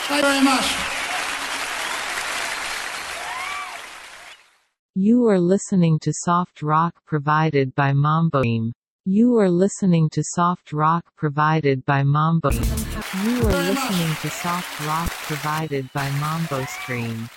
Thank you very much. You are listening to soft rock provided by Mambo Stream. You are listening to soft rock provided by Mambo. You are listening to soft rock provided by Mambo Stream.